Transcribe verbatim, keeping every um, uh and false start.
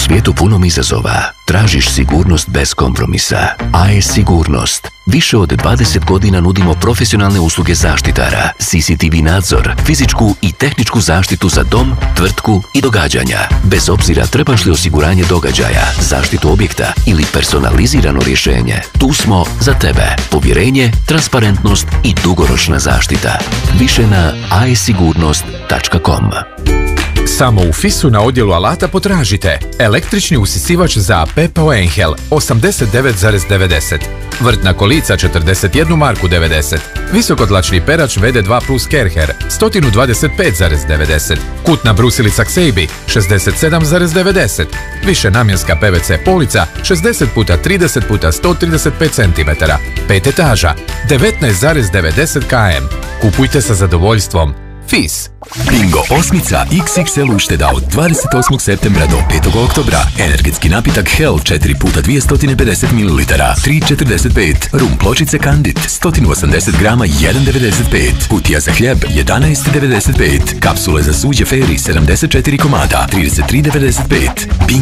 svijetu punom izazova, tražiš sigurnost bez kompromisa. A E S Sigurnost. Više od dvadeset godina nudimo profesionalne usluge zaštitara, C C T V nadzor, fizičku i tehničku zaštitu za dom, tvrtku i događanja. Bez obzira trebaš li osiguranje događaja, zaštitu objekta ili personalizirano rješenje, tu smo za tebe. Povjerenje, transparentnost i dugoročna zaštita. Više na a e sigurnost tačka com. Samo u Fisu na odjelu alata potražite električni usisivač za Pepeo Engel osamdeset devet zarez devedeset, vrtna kolica četrdeset jednu marku devedeset, visokotlačni perač V D dva plus Kerher sto dvadeset pet zarez devedeset, kutna brusilica Xebi šezdeset sedam zarez devedeset, višenamjenska P V C polica šezdeset puta trideset puta sto trideset pet centimetara, pet etaža, devetnaest zarez devedeset kilometara. Kupujte sa zadovoljstvom. Fis. Bingo osmica iks iks el ušteda od dvadeset osmog septembra do petog oktobra. Energetski napitak Hell četiri puta dvjesto pedeset mililitara, tri četrdeset pet. Rum pločice Candid sto osamdeset grama, jedan devedeset pet. Kutija za hljeb jedanaest devedeset pet. Kapsule za suđe Fairy sedamdeset četiri komada, trideset tri devedeset pet.